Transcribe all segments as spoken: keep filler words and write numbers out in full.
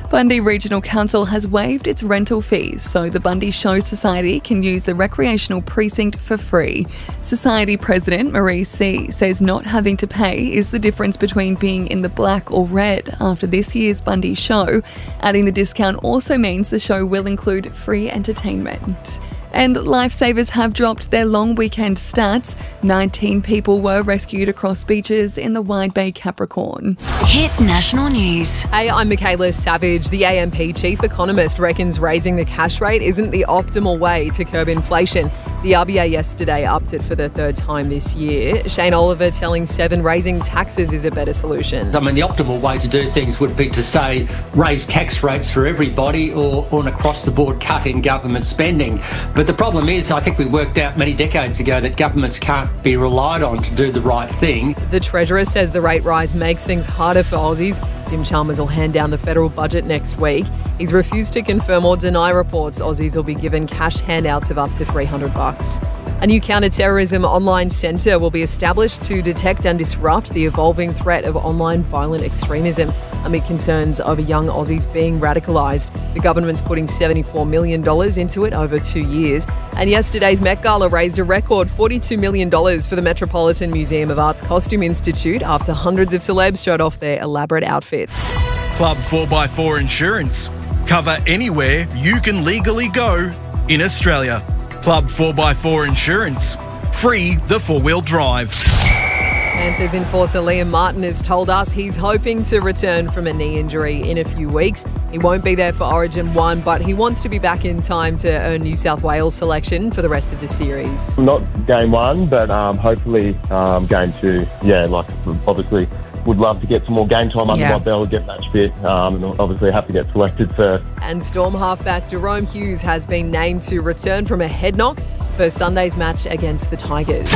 Bundy Regional Council has waived its rental fees so the Bundy Show Society can use the recreational precinct for free. Society President Marie C says not having to pay is the difference between being in the black or red after this year's Bundy Show. Adding the discount also means the show will include free entertainment. And Lifesavers have dropped their long weekend stats. nineteen people were rescued across beaches in the Wide Bay Capricorn. Hit National News. Hey, I'm Michaela Savage. The A M P chief economist reckons raising the cash rate isn't the optimal way to curb inflation. The R B A yesterday upped it for the third time this year. Shane Oliver telling Seven raising taxes is a better solution. I mean, the optimal way to do things would be to, say, raise tax rates for everybody or, or an across-the-board cut in government spending. But the problem is, I think we worked out many decades ago that governments can't be relied on to do the right thing. The Treasurer says the rate rise makes things harder for Aussies. Tim Chalmers will hand down the federal budget next week. He's refused to confirm or deny reports Aussies will be given cash handouts of up to three hundred bucks. A new counter-terrorism online centre will be established to detect and disrupt the evolving threat of online violent extremism amid concerns over young Aussies being radicalised. The government's putting seventy-four million dollars into it over two years. And yesterday's Met Gala raised a record forty-two million dollars for the Metropolitan Museum of Art's Costume Institute after hundreds of celebs showed off their elaborate outfits. Club four by four Insurance. Cover anywhere you can legally go in Australia. Club four by four Insurance. Free the four-wheel drive. Panthers enforcer Liam Martin has told us he's hoping to return from a knee injury in a few weeks. He won't be there for Origin one, but he wants to be back in time to earn New South Wales selection for the rest of the series. Not game one, but um, hopefully um, game two. Yeah, like obviously would love to get some more game time under yeah. my belt, get match fit, um, and obviously have to get selected first. And Storm halfback Jerome Hughes has been named to return from a head knock for Sunday's match against the Tigers.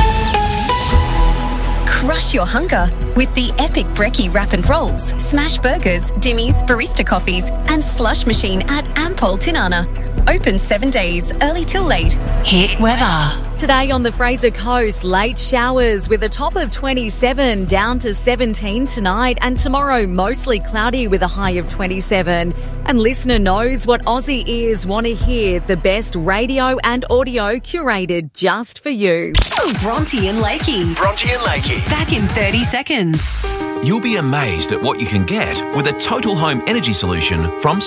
Crush your hunger with the epic brekkie wrap and rolls, smash burgers, dimmies, barista coffees and slush machine at Ampol Tinana. Open seven days, early till late. Hit weather. Today on the Fraser Coast, late showers with a top of twenty-seven, down to seventeen tonight, and tomorrow mostly cloudy with a high of twenty-seven. And listener knows what Aussie ears want to hear, the best radio and audio curated just for you. Bronte and Lakey. Bronte and Lakey. Back in thirty seconds. You'll be amazed at what you can get with a total home energy solution from